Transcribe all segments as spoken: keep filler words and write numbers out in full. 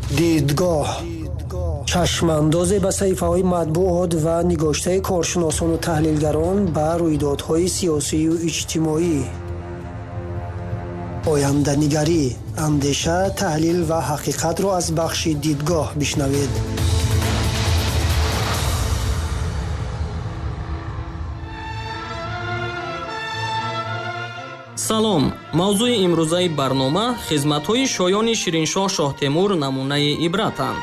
دیدگاه چشماندازی به صحیفه‌های مطبوعات و نگاشته کارشناسان و تحلیلگران به رویدادهای سیاسی و اجتماعی. آینده نگری، اندیشه، تحلیل و حقیقت را از بخش دیدگاه بشنوید. салом. мавзӯи имрӯзаи барнома хизматҳои шоёни Шириншоҳ Шоҳтемур намунаи ибратанд.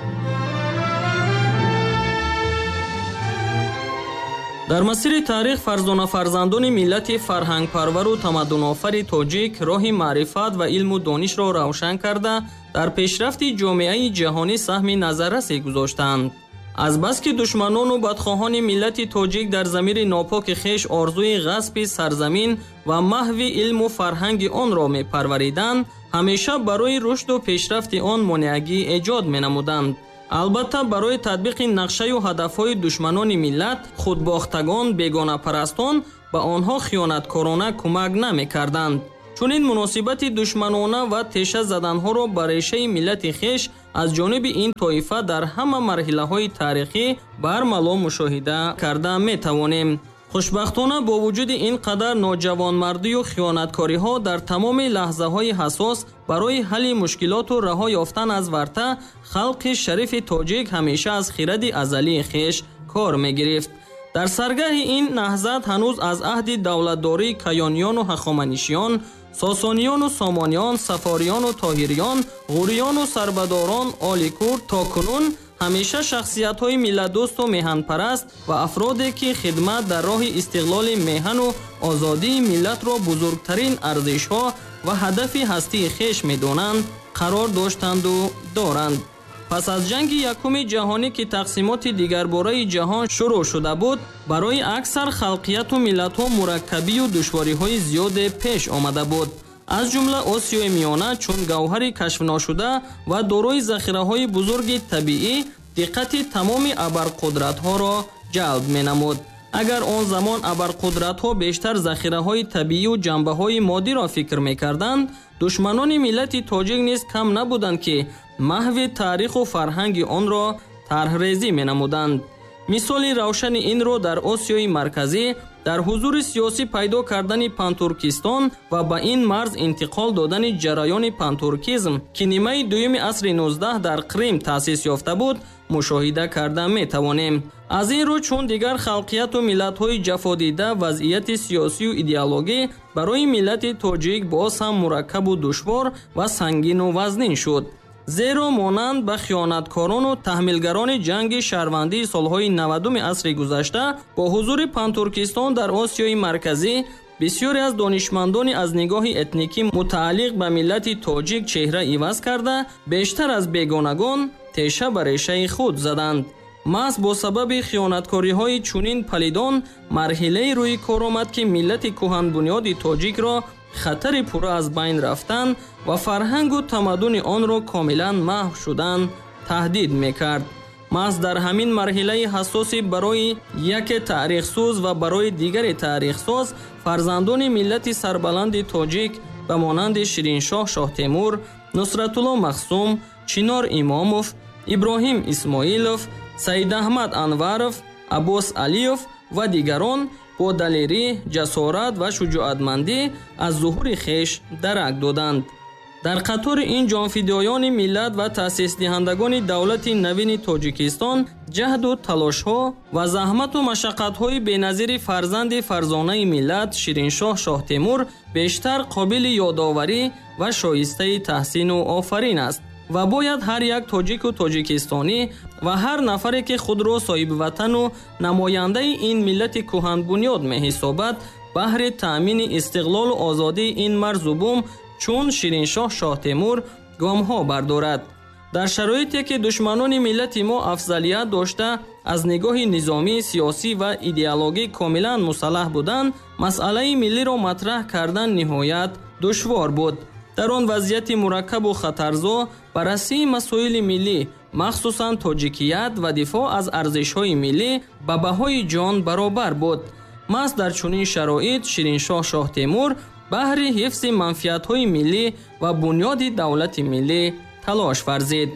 дар масири таърих фарзонафарзандони миллати фарҳангпарвару тамаддунофари тоҷик роҳи маърифат ва илму донишро равшан карда дар пешрафти ҷомеаи ҷаҳонӣ саҳми назаррасе гузоштанд. азбаски душманону бадхоҳони миллати тоҷик дар замири нопоки хеш орзуи ғасби сарзамин ва маҳви илму фарҳанги онро мепарвариданд, ҳамеша барои рушду пешрафти он монеагӣ эҷод менамуданд. албатта барои татбиқи нақшаю ҳадафҳои душманони миллат худбохтагон бегонапарастон ба онҳо хиёнаткорона кӯмак намекарданд. чунин муносибати душманона ва теша заданҳоро ба решаи миллати хеш аз ҷониби ин тоифа дар ҳама марҳилаҳои таърихӣ бармало мушоҳида карда метавонем. хушбахтона бо вуҷуди ин қадар ноҷавонмардию хиёнаткориҳо дар тамоми лаҳзаҳои ҳасос барои ҳалли мушкилоту раҳо ёфтан аз варта халқи шарифи тоҷик ҳамеша аз хиради азалии хеш кор мегирифт. дар саргаҳи ин наҳзат ҳанӯз аз аҳди давлатдории каёниёну ҳахоманишиён, сосониёну сомониён, сафориёну тоҳириён, ғуриону сарбадорон оликурд то кунун ҳамеша шахсиятҳои миллатдӯсту меҳанпараст ва афроде ки хидмат дар роҳи истиқлоли меҳану озодии миллатро бузургтарин арзишҳо ва ҳадафи ҳастии хеш медонанд, қарор доштанду доранд. пас аз ҷанги якуми ҷаҳонӣ ки тақсимоти дигарбораи ҷаҳон шурӯъ шуда буд, барои аксар халқияту миллатҳо мураккабию душвориҳои зиёде пеш омада буд. аз ҷумла Осиёи Миёна чун гавҳари кашфношуда ва дорои захираҳои бузурги табиӣ диққати тамоми абарқудратҳоро ҷалб менамуд. агар он замон абарқудратҳо бештар захираҳои табиию ҷанбаҳои моддиро фикр мекарданд, душманони миллати тоҷик низ кам набуданд ки маҳви таъриху фарҳанги онро тарҳрезӣ менамуданд. мисоли равшани инро дар Осиёи Марказӣ дар ҳузури сиёсӣ пайдо кардани пантуркистон ва ба ин марз интиқол додани ҷараёни пантуркизм ки нимаи дуюми асри нуздаҳ дар Крим таъсис ёфта буд мушоҳида карда метавонем. аз ин рӯ чун дигар халқияту миллатҳои ҷафодида вазъияти сиёсию идеологӣ барои миллати тоҷик боз ҳам мураккабу душвор ва сангину вазнин шуд. зеро монанд ба хиёнаткорону таҳмилгарони ҷанги шаҳрвандии солҳои навадуми асри гузашта бо ҳузури пантуркистон дар Осиёи Марказӣ бисёре аз донишмандони аз нигоҳи этникӣ мутааллиқ ба миллати тоҷик чеҳра иваз карда бештар аз бегонагон теша ба решаи худ заданд. маҳз бо сабаби хиёнаткориҳои чунин палидон марҳилаи рӯи кор омад ки миллати кӯҳанбунёди тоҷикро хатари пурра аз байн рафтан ва фарҳангу тамаддуни онро комилан маҳв шудан таҳдид мекард. маҳз дар ҳамин марҳилаи ҳассоси барои яке таърихсӯз ва барои дигаре таърихсоз фарзандони миллати сарбаланди тоҷик ба монанди Шириншоҳ Шоҳтемур, Нусратулло Махсум, Чинор Имомов, Иброҳим Исмоилов, Саидаҳмад Анваров, Аббос Алиев ва дигарон бо далерӣ, ҷасорат ва шуҷоатмандӣ аз зуҳури хеш дарак доданд. дар қатори ин ҷонфидоёни миллат ва таъсисдиҳандагони давлати навини Тоҷикистон ҷаҳду талошҳо ва заҳмату машаққатҳои беназири фарзанди фарзонаи миллат Шириншоҳ Шоҳтемур бештар қобили ёдоварӣ ва шоистаи таҳсину офарин аст ва бояд ҳар як тоҷику тоҷикистонӣ ва ҳар нафаре ки худро соҳибватану намояндаи ин миллати кӯҳанбунёд меҳисобад баҳри таъмини истиқлолу озодии ин марзу бум чун Шириншоҳ Шоҳтемур гомҳо бардорад. дар шароите ки душманони миллати мо афзалият дошта аз нигоҳи низомӣ, сиёсӣ ва идеологӣ комилан мусаллаҳ буданд, масъалаи миллиро матраҳ кардан ниҳоят душвор буд. дар он вазъияти мураккабу хатарзо баррасии масоили миллӣ, махсусан тоҷикият ва дифоъ аз арзишҳои миллӣ ба баҳои ҷон баробар буд. маҳз дар чунин шароит Шириншоҳ Шоҳтемур баҳри ҳифзи манфиатҳои миллӣ ва бунёди давлати миллӣ талош варзид.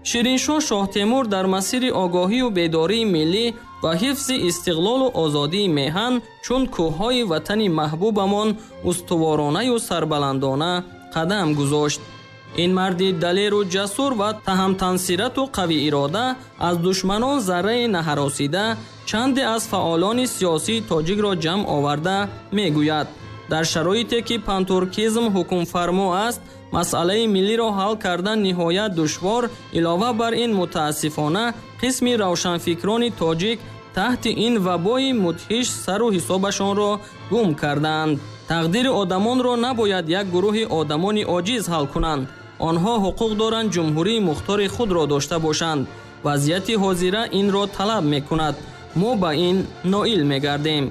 шириншоҳ шоҳтемур дар масири огоҳию бедории миллӣ ва ҳифзи истиқлолу озодии меҳан чун кӯҳҳои ватани маҳбубамон устуворонаю сарбаландона қадам гузошт. ин марди далеру ҷасур ва таҳамтансирату қавиирода аз душманон зарраи наҳаросида чанде аз фаъолони сиёсии тоҷикро ҷамъ оварда мегӯяд: дар шароите ки пантуркизм ҳукмфармо аст, масъалаи миллиро ҳал кардан ниҳоят душвор. Илова бар ин, мутаассифона қисми равшанфикрони тоҷик таҳти ин вабои мудҳиш сару ҳисобашонро гум карданд. тақдири одамонро набояд як гурӯҳи одамони оҷиз ҳал кунанд. онҳо ҳуқуқ доранд ҷумҳурии мухтори худро дошта бошанд. вазъияти ҳозира инро талаб мекунад. мо ба ин ноил мегардем.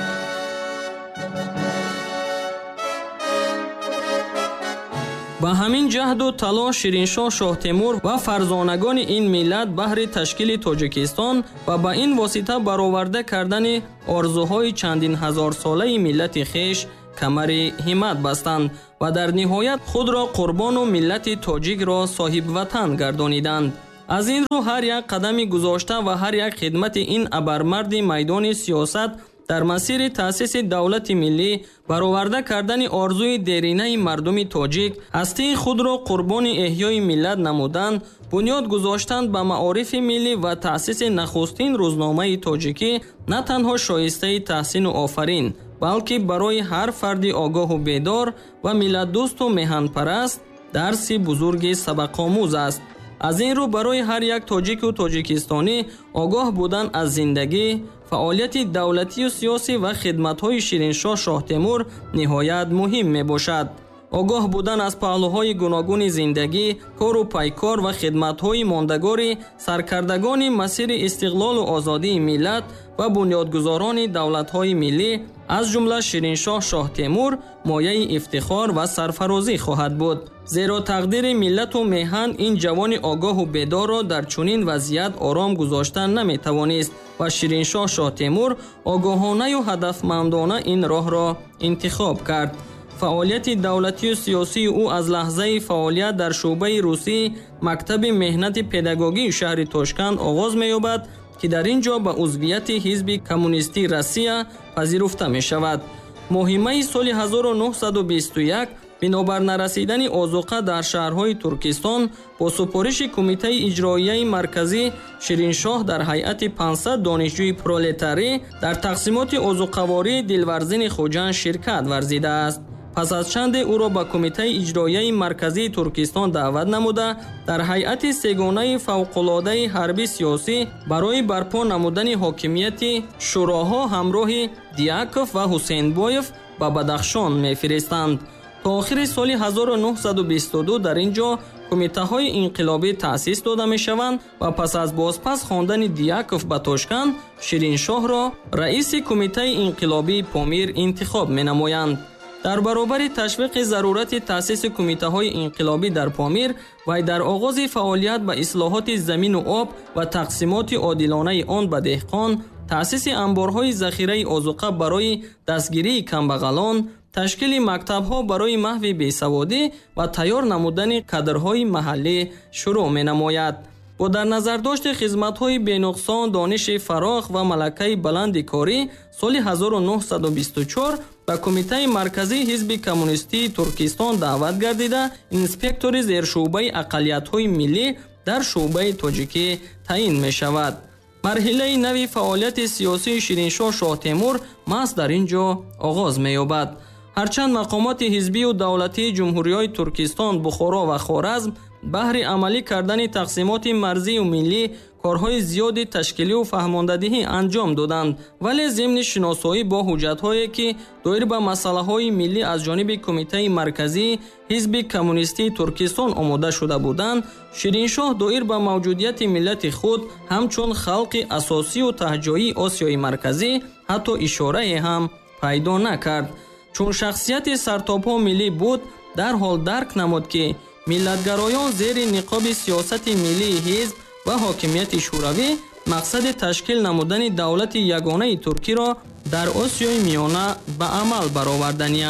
ба ҳамин ҷаҳду талош шириншоҳ шоҳтемур ва фарзонагони ин миллат баҳри ташкили Тоҷикистон ва ба ин восита бароварда кардани орзуҳои чандин ҳазорсолаи миллати хеш камари ҳиммат бастанд ва дар ниҳоят худро қурбону миллати тоҷикро соҳибватан гардониданд. аз ин рӯ ҳар як қадами гузошта ва ҳар як хидмати ин абармарди майдони сиёсат дар масири таъсиси давлати миллӣ, бароварда кардани орзуи деринаи мардуми тоҷик, ҳастии худро қурбони эҳёи миллат намудан, бунёд гузоштанд ба маорифи миллӣ ва таъсиси нахустин рӯзномаи тоҷикӣ на танҳо шоистаи таҳсину офарин, балки барои ҳар фарди огоҳу бедор ва миллатдӯсту меҳанпараст дарси бузурги сабақомӯз аст. аз ин рӯ барои ҳар як тоҷику тоҷикистонӣ огоҳ будан аз зиндагӣ, фаъолияти давлатию сиёсӣ ва хидматҳои шириншоҳ шоҳтемур ниҳоят муҳим мебошад. огоҳ будан аз паҳлӯҳои гуногуни зиндагӣ, кору пайкор ва хидматҳои мондагори саркардагони масири истиқлолу озодии миллат ва бунёдгузорони давлатҳои миллӣ, аз ҷумла шириншоҳ шоҳтемур, мояи ифтихор ва сарфарозӣ хоҳад буд. зеро тақдири миллату меҳан ин ҷавони огоҳу бедорро дар чунин вазъият ором гузоштан наметавонист ва шириншоҳ шоҳтемур огоҳонаю ҳадафмандона ин роҳро интихоб кард. фаъолияти давлатию сиёсии ӯ аз лаҳзаи фаъолият дар шуъбаи русӣ мактаби меҳнати педагогии шаҳри Тошканд оғоз меёбад, ки дар ин ҷо ба узвияти ҳизби коммунистии Россия пазируфта мешавад. моҳи майи соли ҳазору нуҳсаду бисту як бинобар нарасидани озуқа дар шаҳрҳои Туркистон бо супориши Кумитаи иҷроияи марказӣ, Шириншоҳ дар ҳайати пансад донишҷӯи пролетарӣ дар тақсимоти озуқавории Дилварзини Хуҷанд ширкат варзидааст. пас аз чанде ӯро ба Кумитаи иҷроияи марказии Туркистон даъват намуда, дар ҳайати сегонаи фавқулодаи ҳарби сиёсӣ барои барпо намудани ҳокимияти шӯроҳо ҳамроҳи Диаков ва Ҳусейнбоев ба Бадахшон мефиристанд. то охири соли ҳазору нуҳсаду бисту ду дар ин ҷо кумитаҳои инқилобӣ таъсис дода мешаванд ва пас аз бозпас хондани Диаков ба Тошканд, Шириншоҳро раиси Кумитаи инқилобии Помир интихоб менамоянд. дар баробари ташвиқи зарурати таъсиси кумитаҳои инқилобӣ дар Помир, вай дар оғози фаъолият ба ислоҳоти замину об ва тақсимоти одилонаи он ба деҳқон, таъсиси амборҳои захираи озуқа барои дастгирии камбағалон, ташкили мактабҳо барои маҳви бесаводӣ ва тайёр намудани кадрҳои маҳаллӣ шурӯъ менамояд. бо дар назардошти хизматҳои бенуқсон, дониши фароғ ва малакаи баланди корӣ, соли ҳазору нуҳсаду бисту чор ба Кумитаи марказии ҳизби коммунистии Туркистон даъват гардида, инспектори зершӯъбаи ақалиятҳои миллӣ дар шӯъбаи тоҷикӣ таъин мешавад. марҳилаи нави фаъолияти сиёсии Шириншоҳ Шоҳтемур маҳз дар ин ҷо оғоз меёбад. ҳарчанд мақомоти ҳизбию давлатии ҷумҳуриёи Туркистон, Бухоро ва Хоразм баҳри амалӣ кардани тақсимоти марзию миллӣ корҳои зиёди ташкилию фаҳмондадиҳӣ анҷом доданд, вале зимни шиносоӣ бо ҳуҷҷатҳое ки доир ба масъалаҳои миллӣ аз ҷониби Кумитаи марказии ҳизби коммунистии Туркистон омода шуда буданд, Шириншоҳ доир ба мавҷудияти миллати худ ҳамчун халқи асосию таҳҷоии Осиёи марказӣ ҳатто ишорае ҳам пайдо накард. чун шахсияти сартобҳо миллӣ буд, дарҳол дарк намуд, ки миллатгароён зери ниқоби сиёсати миллии ҳизб ва ҳокимияти шӯравӣ мақсади ташкил намудани давлати ягонаи туркиро дар Осиёи миёна ба амал бароварданиянд.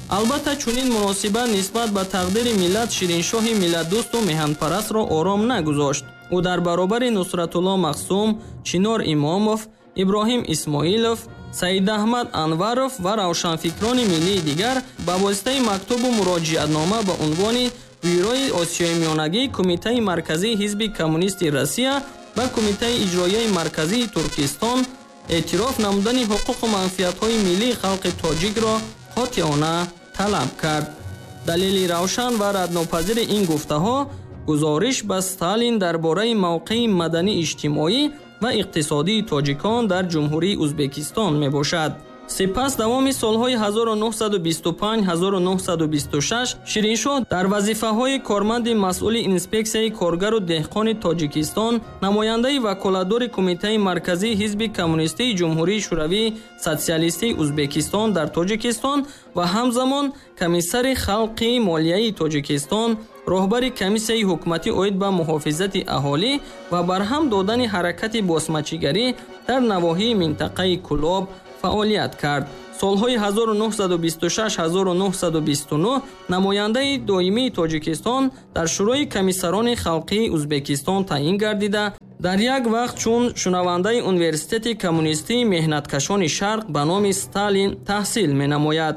албатта чунин муносибат нисбат ба тақдири миллат шириншоҳи милlatдӯсту меҳанпарастро ором нагузошт. ӯ дар баробари Нусратулло Мақсум, Чинор Имомов, Иброҳим Исмоилов, Саид Аҳмад Анваров ва равшанфикрони миллии дигар ба воситаи мактубу муроҷиатнома ба унвони Бюрои Осиёи Миёнагӣ, Кумитаи Марказии Ҳизби Коммунисти Россия ва Кумитаи Иҷроияи Марказии Туркистон эътироф намудани ҳуқуқу манфиатҳои миллии халқи тоҷикро қотиёна талаб кард. Далели равшан ва раднопазири ин гуфтаҳо гузориш ба Сталин дар бораи мавқеи маданӣ-иҷтимоӣ ва иқтисодии тоҷикон дар Ҷумҳурии Узбекистон мебошад. Сипас давоми солҳои ҳазору нуҳсаду бисту панҷ - ҳазору нуҳсаду бисту шаш Шириншоҳ дар вазифаҳои корманди масъули инспексияи коргару деҳқони Тоҷикистон, намояндаи ваколатдори Кумитаи Марказии Ҳизби Коммунистии Ҷумҳурии Шӯравии Сотсиалистии Узбекистон дар Тоҷикистон ва ҳамзамон комиссари халқи молияи Тоҷикистон, роҳбари комиссияи ҳукуматӣ оид ба муҳофизати аҳолӣ ва барҳам додани ҳаракати босмачигарӣ дар навоҳии минтақаи Кӯлоб фаъолият кард. солҳои ҳазору нуҳсаду бисту шаш - ҳазору нуҳсаду бисту нӯҳ намояндаи доимии Тоҷикистон дар шӯрои комиссарони халқии Узбекистон таъин гардида, дар як вақт чун шунавандаи Университети коммунистии меҳнаткашони Шарқ ба номи Сталин таҳсил менамояд.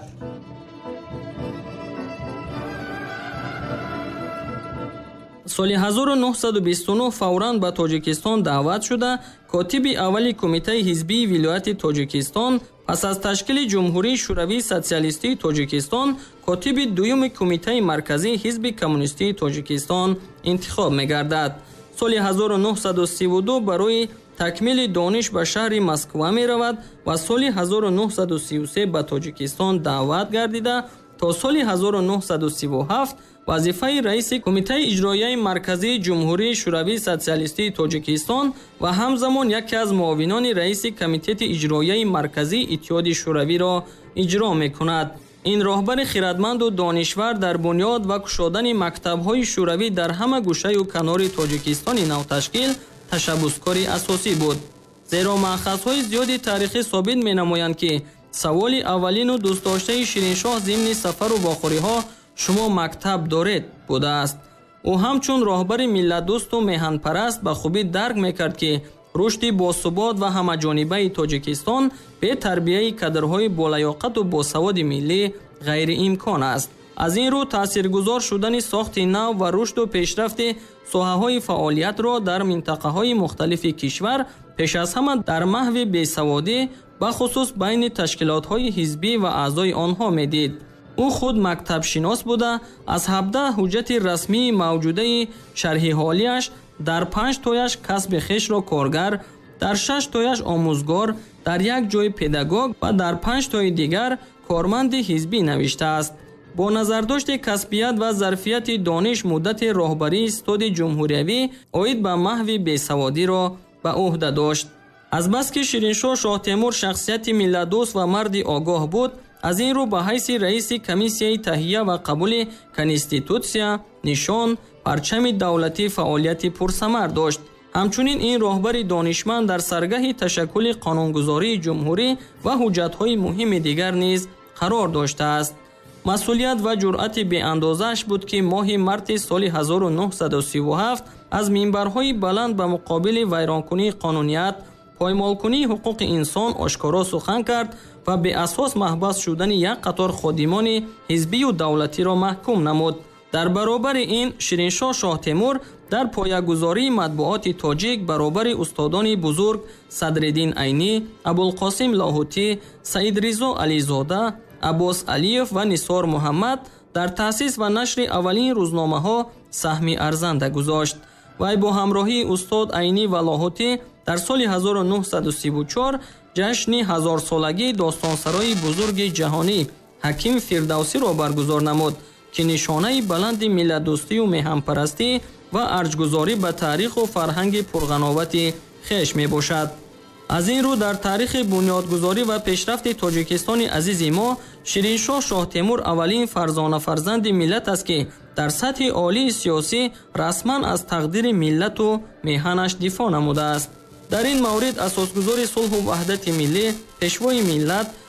соли ҳазору нуҳсаду бисту нӯҳ фавран ба Тоҷикистон даъват шуда, котиби аввали Кумитаи ҳизбии вилояти Тоҷикистон, пас аз ташкили Ҷумҳурии Шӯравии Сотсиалистии Тоҷикистон, котиби дуюми Кумитаи Марказии Ҳизби Коммунистии Тоҷикистон интихоб мегардад. соли ҳазору нуҳсаду сиву ду барои такмили дониш ба шаҳри Москва меравад ва соли ҳазору нуҳсаду сиву се ба Тоҷикистон даъват гардида, то соли ҳазору нуҳсаду сиву ҳафт вазифаи раиси Кумитаи Иҷроияи Марказии Ҷумҳурии Шӯравии Сотсиалистии Тоҷикистон ва ҳамзамон яке аз муовинони раиси Комитети Иҷроияи Марказии Иттиҳоди Шӯравиро иҷро мекунад. ин роҳбари хиратманду донишвар дар бунёд ва кушодани мактабҳои шӯравӣ дар ҳама гӯшаю канори Тоҷикистони навташкил ташаббускори асосӣ буд. зеро маъхазҳои зиёди таърихӣ собит менамоянд, ки саволи аввалину дӯстдоштаи Шириншоҳ зимни сафару вохӯриҳо «Шумо мактаб доред?» будааст. ӯ ҳамчун роҳбари миллатдӯсту меҳанпараст ба хубӣ дарк мекард, ки рушди босубот ва ҳамаҷонибаи Тоҷикистон бе тарбияи кадрҳои болаёқату босаводи миллӣ ғайриимкон аст. аз ин рӯ таъсиргузор шудани сохти нав ва рушду пешрафти соҳаҳои фаъолиятро дар минтақаҳои мухталифи кишвар пеш аз ҳама дар маҳви бесаводӣ бахусус байни ташкилотҳои ҳизбӣ ва аъзои онҳо медид. ӯ худ мактабшинос буда, аз ҳабдаҳ ҳуҷҷати расмии мавҷудаи шарҳиҳолияш дар панҷ тояш касби хешро коргар, дар шаш тояш омӯзгор, дар як ҷой педагог ва дар панҷ тои дигар корманди ҳизбӣ навиштааст. бо назардошти касбият ва зарфияти дониш муддати роҳбарии Стоди ҷумҳуриявӣ оид ба маҳви бесаводиро ба уҳда дошт. азбаски Шириншоҳ Шоҳтемур шахсияти миллатдӯст ва марди огоҳ буд, аз ин рӯ ба ҳайси раиси комиссияи таҳия ва қабули конститутсия, нишон, парчами давлатӣ фаъолияти пурсамар дошт. ҳамчунин ин роҳбари донишманд дар саргаҳи ташаккули қонунгузории ҷумҳурӣ ва ҳуҷҷатҳои муҳими дигар низ қарор доштааст. масъулият ва ҷуръати беандозааш буд, ки моҳи марти соли ҳазору нуҳсаду сиву ҳафт аз минбарҳои баланд ба муқобили вайронкунии қонуният, поймолкунии ҳуқуқи инсон ошкоро сухан кард ва беасос маҳбас шудани як қатор ходимони ҳизбию давлатиро маҳкум намуд. дар баробари ин Шириншоҳ Шоҳтемур дар поягузории матбуоти тоҷик баробари устодони бузург Садриддин Айнӣ, Абулқосим Лоҳутӣ, Саидризо Ализода, Аббос Алиев ва Нисор Муҳаммад дар таъсис ва нашри аввалин рӯзномаҳо саҳми арзанда гузошт. вай бо ҳамроҳии устод Айнӣ ва Лоҳутӣ дар соли ҳазору нуҳсаду сиву чор ҷашни ҳазорсолагии достонсарои бузурги ҷаҳонӣ Ҳаким Фирдавсиро баргузор намуд, ки нишонаи баланди миллатдӯстию меҳанпарастӣ ва арҷгузорӣ ба таъриху фарҳанги пурғановати хеш мебошад. аз ин рӯ дар таърихи бунёдгузорӣ ва пешрафти Тоҷикистони азизи мо Шириншоҳ Шоҳтемур аввалин фарзонафарзанди миллат аст, ки дар сатҳи олии сиёсӣ расман аз тақдири миллату меҳанаш дифоъ намудааст. дар ин маврид асосгузори сулҳу ваҳдати миллӣ, пешвои миллат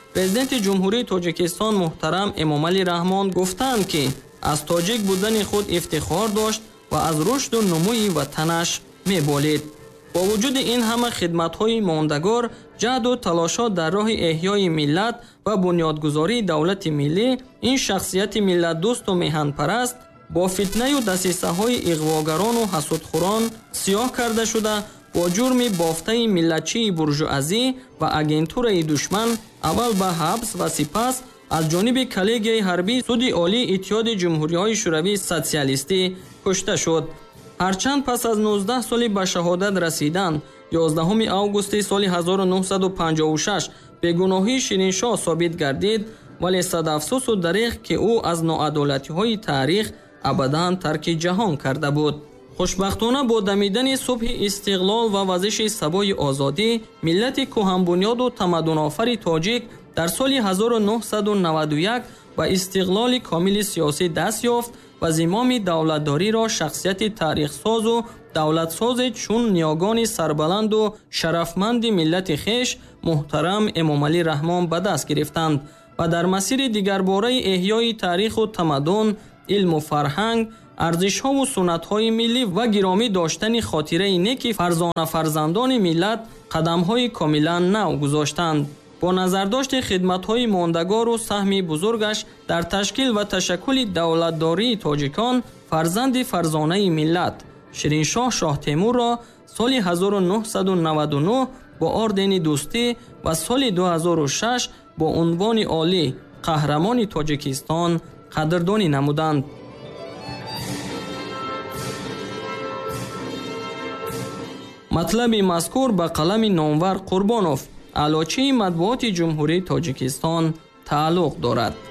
президенти ҷумҳурии Тоҷикистон муҳтарам Эмомалӣ Раҳмон гуфтанд, ки аз тоҷик будани худ ифтихор дошт ва аз рушду нумӯи ватанаш меболид. бо вуҷуди ин ҳама хидматҳои мондагор, ҷаҳду талошот дар роҳи эҳёи миллат ва бунёдгузории давлати миллӣ, ин шахсияти миллатдӯсту меҳанпараст бо фитнаю дасисаҳои иғвогарону ҳасудхӯрон сиёҳ карда шуда, бо ҷурми бофтаи миллатчии буржуазӣ ва агентураи душман аввал ба ҳабс ва сипас аз ҷониби коллегияи ҳарбии суди олии иттиҳоди ҷумҳуриҳои шӯравии социалистӣ кушта шуд. ҳарчанд пас аз нуздаҳ соли ба шаҳодат расидан, ёздаҳуми августи соли ҳазору нуҳсаду панҷоҳу шаш бегуноҳии Шириншоҳ собит гардид, вале садафсӯсу дареғ, ки ӯ аз ноадолатиҳои таърих абадан тарки ҷаҳон карда буд. хушбахтона бо дамидани субҳи истиқлол ва вазиши сабои озодӣ, миллати кӯҳанбунёду тамаддунофари тоҷик дар соли ҳазору нуҳсаду наваду як ба истиқлоли комили сиёсӣ даст ёфт ва зимоми давлатдориро шахсияти таърихсозу давлатсозе чун ниёгони сарбаланду шарафманди миллати хеш муҳтарам Эмомалӣ Раҳмон ба даст гирифтанд ва дар масири дигарбораи эҳёи таъриху тамаддун, илму фарҳанг, арзишҳову суннатҳои миллӣ ва гиромӣ доштани хотираи неки фарзонафарзандони миллат қадамҳои комилан нав гузоштанд. бо назардошти хидматҳои мондагору саҳми бузургаш дар ташкил ва ташаккули давлатдории тоҷикон, фарзанди фарзонаи миллат Шириншоҳ Шоҳтемурро соли ҳазору нуҳсаду наваду нӯҳ бо ордени дӯстӣ ва соли ду ҳазору шаш бо унвони олӣ қаҳрамони Тоҷикистон қадрдонӣ намуданд. матлаби мазкур ба қалами Номвар Қурбонов, аълочии матбуоти ҷумҳурии Тоҷикистон тааллуқ дорад.